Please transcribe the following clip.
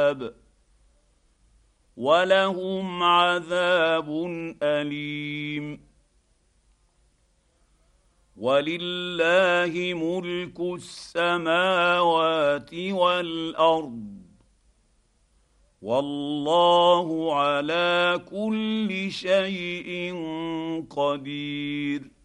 الحساب ولهم عذاب أليم. ولله ملك السماوات والأرض والله على كل شيء قدير.